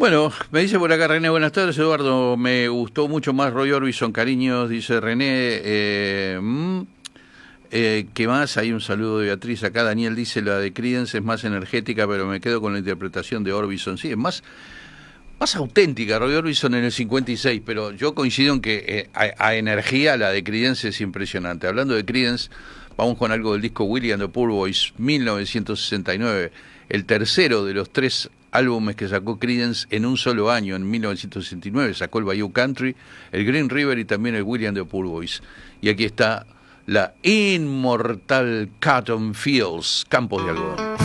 Bueno, me dice por acá René, buenas tardes Eduardo, me gustó mucho más Roy Orbison, cariños, dice René. ¿Qué más? Hay un saludo de Beatriz acá. Daniel dice, la de Creedence es más energética, pero me quedo con la interpretación de Orbison. Sí, es más auténtica, Roy Orbison en el 56, pero yo coincido en que a energía la de Creedence es impresionante. Hablando de Creedence, vamos con algo del disco Willie and the Poor Boys, 1969, el tercero de los 3 álbumes que sacó Creedence en un solo año. En 1969 sacó el Bayou Country, el Green River y también el Willie and the Poor Boys. Y aquí está la inmortal Cotton Fields, Campos de Algodón.